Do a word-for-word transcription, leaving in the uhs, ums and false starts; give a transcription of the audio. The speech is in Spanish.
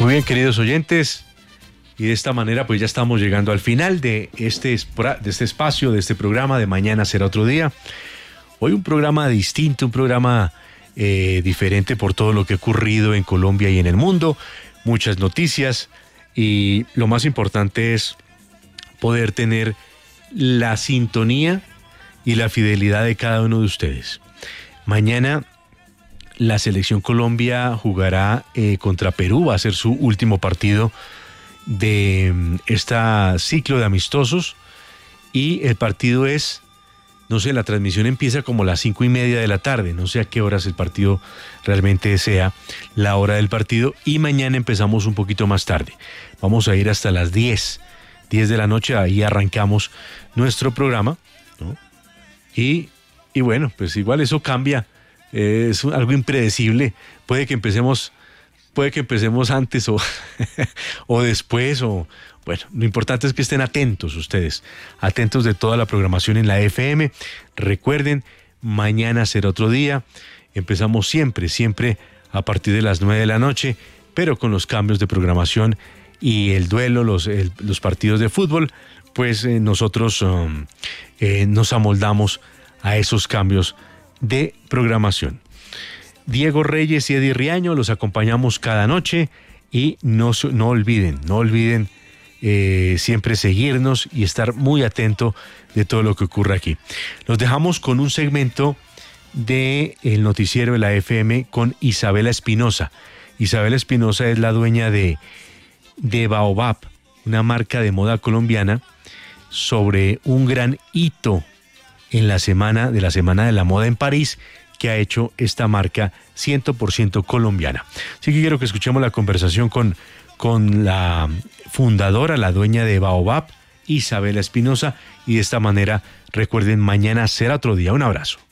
Muy bien, queridos oyentes, y de esta manera pues ya estamos llegando al final de este, de este espacio, de este programa de Mañana Será Otro Día. Hoy un programa distinto, un programa eh, diferente por todo lo que ha ocurrido en Colombia y en el mundo, muchas noticias, y lo más importante es poder tener la sintonía y la fidelidad de cada uno de ustedes. Mañana la selección Colombia jugará eh, contra Perú, va a ser su último partido de este ciclo de amistosos, y el partido es, no sé, la transmisión empieza como a las cinco y media de la tarde, no sé a qué horas el partido realmente sea la hora del partido, y mañana empezamos un poquito más tarde, vamos a ir hasta las diez de la noche, ahí arrancamos nuestro programa, ¿no? y, y bueno, pues igual eso cambia. Es algo impredecible, puede que empecemos, puede que empecemos antes o, o después, o bueno, lo importante es que estén atentos ustedes, atentos de toda la programación en la F M. Recuerden, mañana será otro día, empezamos siempre, siempre a partir de las nueve de la noche, pero con los cambios de programación y el duelo, los, el, los partidos de fútbol, pues eh, nosotros um, eh, nos amoldamos a esos cambios de programación. Diego Reyes y Eddie Riaño los acompañamos cada noche, y no, no olviden, no olviden eh, siempre seguirnos y estar muy atento de todo lo que ocurre aquí. Los dejamos con un segmento de el noticiero de la F M con Isabela Espinosa. Isabela Espinosa es la dueña de, de Baobab, una marca de moda colombiana, sobre un gran hito en la semana de la Semana de la Moda en París que ha hecho esta marca cien por ciento colombiana. Así que quiero que escuchemos la conversación con, con la fundadora, la dueña de Baobab, Isabela Espinosa, y de esta manera recuerden, mañana será otro día. Un abrazo.